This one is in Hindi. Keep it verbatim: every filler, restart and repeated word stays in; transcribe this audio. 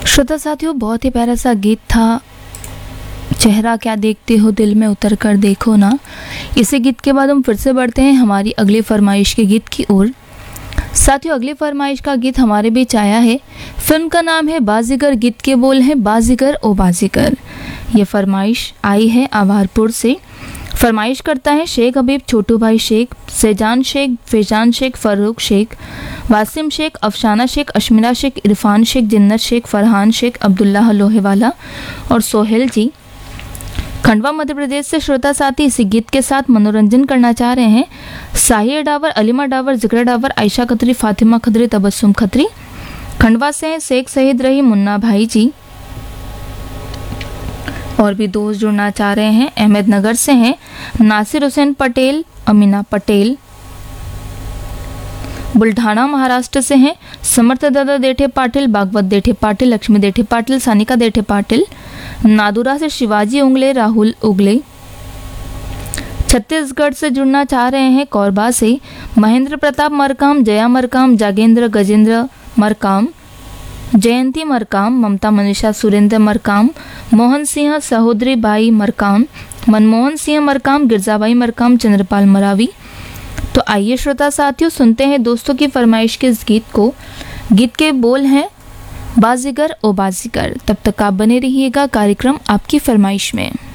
श्रोता साथियों, बहुत ही प्यारा सा गीत था, चेहरा क्या देखते हो दिल में उतर कर देखो ना। इसी गीत के बाद हम फिर से बढ़ते हैं हमारी अगली फरमाइश के गीत की ओर। साथियों, अगली फरमाइश का गीत हमारे बीच आया है। फिल्म का नाम है बाजीगर, गीत के बोल हैं बाजीगर ओ बाजीगर। ये फरमाइश आई है आवारपुर से। फरमाइश करता है शेख हबीब, छोटू भाई शेख, सेजान शेख, फैजान शेख, फरूक शेख, वासिम शेख, अफशाना शेख, अशमिरा शेख, इरफान शेख, जिन्नत शेख, फरहान शेख, अब्दुल्लाह लोहेवाला और सोहेल जी खंडवा मध्य प्रदेश से। श्रोता साथी इसी गीत के साथ मनोरंजन करना चाह रहे हैं साहिर डावर, अलीमा डावर, जिक्र डावर, आयशा खत्री, फातिमा खत्री, तबस्सुम खत्री। खंडवा से हैं शेख शहीद रही मुन्ना भाई जी। और भी दोस्त जुड़ना चाह रहे हैं, अहमदनगर से हैं नासिर हुसैन पटेल, अमीना पटेल। बुल्ढाना महाराष्ट्र से हैं समर्थ दादा देठे पाटिल, बागवत देठे पाटिल, लक्ष्मी देठे पाटिल, सानिका देठे पाटिल। नादुरा से शिवाजी उंगले, राहुल उगले। छत्तीसगढ़ से जुड़ना चाह रहे हैं कोरबा से महेंद्र प्रताप मरकाम, जया मरकाम, जागेंद्र गजेंद्र मरकाम, जयंती मरकाम, ममता मनीषा सुरेंद्र मरकाम, मोहन सिंह सहोदरी बाई मरकाम, मनमोहन सिंह मरकाम, गिरजाबाई मरकाम, चंद्रपाल मरावी। तो आइए श्रोता साथियों, सुनते हैं दोस्तों की फरमाइश के इस गीत को। गीत के बोल हैं बाजीगर ओ बाजीगर। तब तक आप बने रहिएगा कार्यक्रम आपकी फरमाइश में।